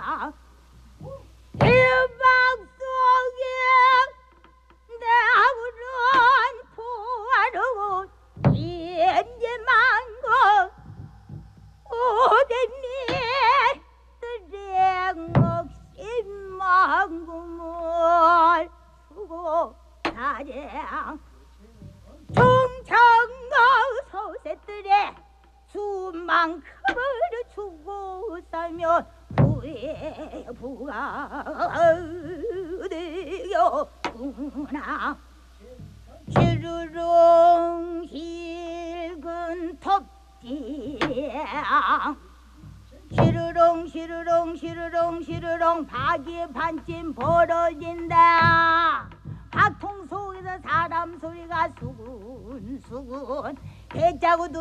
대박 속에 나무는 포화로 인제만고 오랬니 옥심만금을 수고 사장 충청도 소새들의 수만큼을 주고 살면 후회 부가되었구나. 시르렁 hil근 톱지랑 시르렁 시르렁 시르렁 시르렁 박이 반쯤 벌어진다. 박통 속에서 사람 소리가 수근수근 배짜고